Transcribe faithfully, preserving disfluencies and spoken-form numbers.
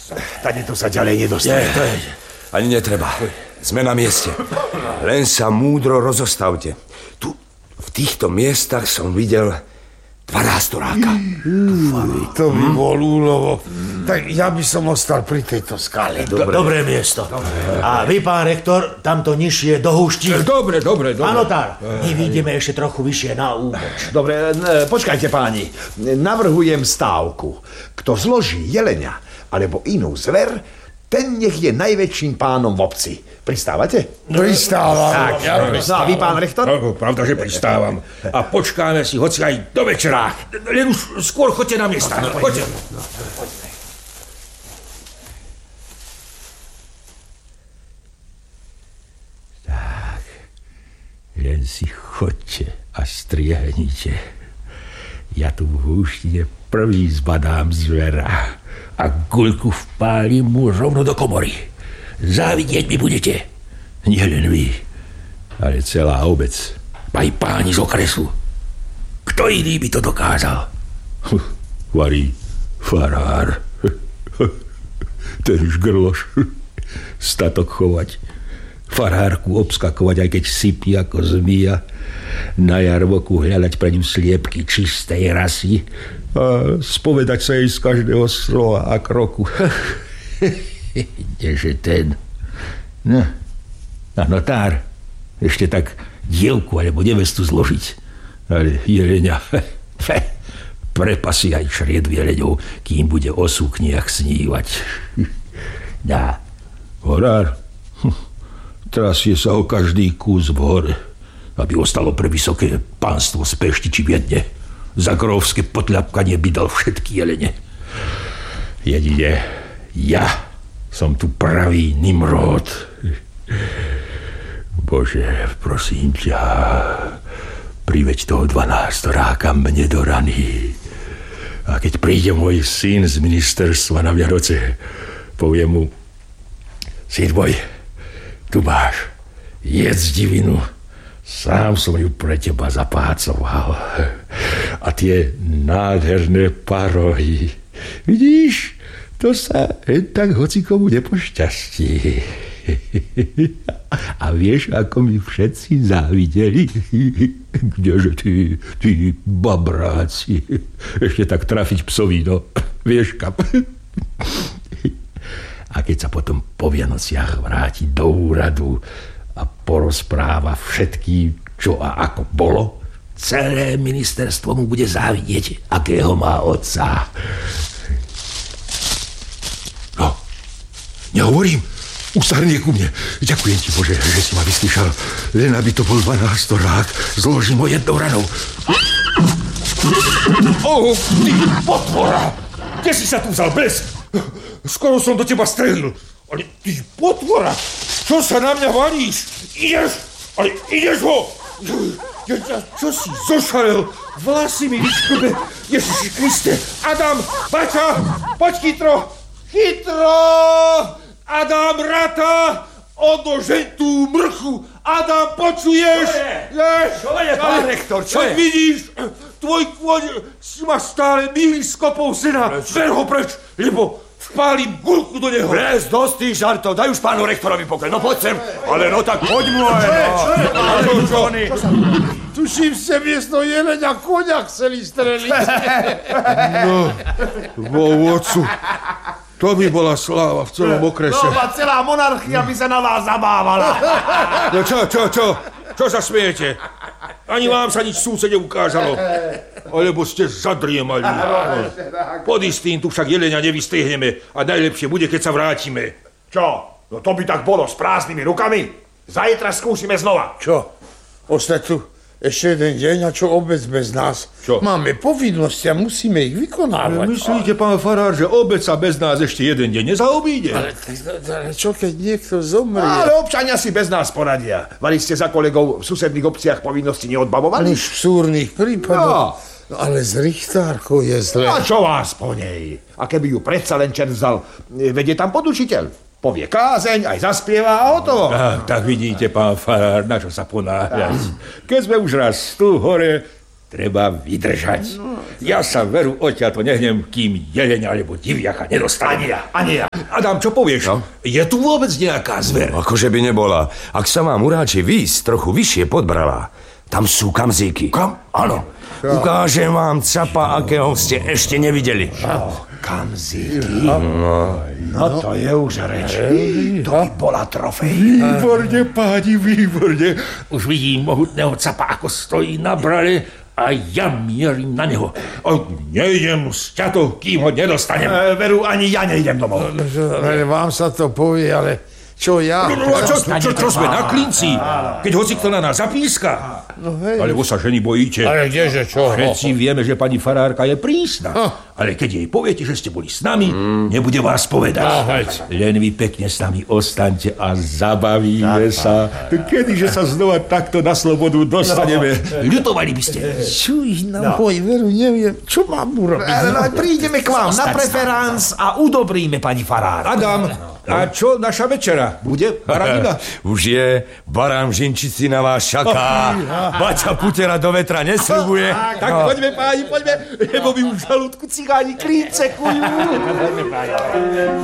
Tady to sa ďalej nedostane. Nie, to je... Ani netreba. Sme na mieste. Len sa múdro rozostavte. Tu, v týchto miestach som videl dvanástoráka. Mm, to by bol úlovo. Tak ja by som ostal pri tejto skale. Dobre. Dobré miesto. Dobre. A vy, pán rektor, tamto nižšie do húšti. Dobre, dobre, dobre. Pán notár, my vyjdeme ešte trochu vyššie na úboč. Dobre, ne, počkajte páni. Navrhujem stávku. Kto zloží jelenia alebo inú zver, ten nech je najväčším pánom v obci. Pristávate? Pristávam. Tak, ja pristávam. No a vy, pán rektor? No, pravda, že pristávam. A počkáme si hoci aj do večera. Len už skôr choďte na miesta. Choďte. Tak, len si choďte a striehnite. Ja tu v húštine prvý zbadám zvera a guľku vpálim mu rovno do komory. Závidieť mi budete. Nie len vy, ale celá obec. Aj páni z okresu. Kto iný by to dokázal? Varí farár. Ten žgrloš. Statok chovať. Farárku obskakovať, aj keď sypí ako zmija. Na jarmoku hľadať pre ňu sliepky čistej rasy a spovedať sa jej z každého slova a kroku. Kdeže ten? No, a notár ešte tak dievku alebo nevestu zložiť. Ale jelenia prepasí aj čried jeleňov, kým bude o sukniach snívať. Dá. Horár trasie sa o každý kus v hore, aby ostalo pre vysoké pánstvo z Pešti či Viedne. Za grófske potľapkanie by dal všetky jelene. Jedine ja som tu pravý Nimrod. Bože, prosím ťa, priveď toho dvanástoráka mne do rany. A keď príde môj syn z ministerstva na Vianoce, poviem mu: syn môj, tu máš, jedz divinu. Sám som ju pre teba zapácoval. A tie nádherné parohy. Vidíš, to sa tak hocikomu nepošťastí. A vieš, ako mi všetci závideli? Kdeže ty, ty babráci. Ešte tak trafiť psovi, no. Vieš kam. A keď sa potom po Vianociach vráti do úradu a porozpráva všetkým, čo a ako bolo, celé ministerstvo mu bude závidieť, akého má otca. No, nehovorím, ustarnie ku mne. Ďakujem ti, Bože, že si ma vyslyšal. Len aby to bol dvanástorák, zložím ho jednou ranou. Oh, ty potvora! Kde si sa tu vzal, blesk? Skoro som do teba strelil. Ale ty potvora! Čo sa na mňa valíš? Ideš! Ale ideš ho! Čo si zošalel? Vlasy mi vyškube. Ježiši Kriste! Adam! Baťa! Poď chytro! Chytro! Adam, rata! Odožeň tú mrchu! Adam, počuješ? Čo je? Čo je, pán rektor? Čo je? Vidíš? Tvoj kôň si ma stále míli s kopou syna. Ver ho preč, lebo vpálim guľku do neho. Bez dosť tých žartov. Daj už pánu rektorovi pokoj. No poď sem. Ale no tak poď mu aj. Čo je? Tuším, ste miesto jelenia koňa chceli streliť. No, vo otcu. To by bola sláva v celom okrese. No, a celá monarchia by sa na vás zabávala. No čo, čo, čo? Čo sa smiete? Ani vám sa nič súce neukázalo. Alebo ste zadriemali. Pod istým tu však jelenia nevystrihneme a najlepšie bude, keď sa vrátime. Čo? No to by tak bolo s prázdnymi rukami. Zajtra skúsime znova. Čo? Ostať tu ešte jeden deň a čo obec bez nás? Čo? Máme povinnosti a musíme ich vykonávať. Myslíte, pán farár, že obec sa bez nás ešte jeden deň nezaobíde? Ale, ale čo keď niekto zomrie? Ale občania si bez nás poradia. Mali ste za kolegov v susedných obciach povinnosti neodbavovali? Už v súrnych prípadoch. No. Ale s Richtárkou je zle. A čo vás po nej? A keby ju predsa len čert vzal, vedie tam podučiteľ. Povie kázeň, aj zaspieva a o to. Tak, tak vidíte, pán farár, na čo sa ponáhľať. Keď sme už raz tu hore, treba vydržať. Ja sa veru odtiaľ to nehnem, kým jeleň alebo diviaka nedostane. Ani ja, ani ja. Adam, čo povieš? No? Je tu vôbec nejaká zver? Akože by nebola. Ak sa vám uráči výjsť trochu vyššie podbrala, tam sú kamzíky. Kam? Áno. Ukážem vám capa, akého ste ešte nevideli. Kamzíky? No, no to je už reč. To by bola trofej. Výborne, páni, výborne. Už vidím mohutného capa, ako stojí na brale a ja mierim na neho. O, nejdem sťato, kým ho nedostanem. E, veru, ani ja nejdem domov. Ale vám sa to povie, ale čo ja? No, no, a čo, čo, čo, čo sme na klinci? Keď hoci kto na nás zapíska? No hej. Alebo sa ženy bojíte? Ale kdeže, čo? Všetci vieme, že pani farárka je prísna. Ale keď jej poviete, že ste boli s nami, mm. nebude vás povedať. No, len vy pekne s nami ostaňte a zabavíme tak, sa. Kedyže sa znova takto na slobodu dostaneme? No. Ľutovali by ste. Čuj, na no. môj veru, neviem, čo mám urobiť. Ale no, prídeme k vám na preferánc a udobríme pani farárku. Adam, a čo naša večera? Bude baranina? Už je, barán v žinčici na vás čaká. Baťa putera do vetra nesľubuje. Tak no. Poďme, páni, poďme, lebo mi už v žalúdku cigáni klínce kujú.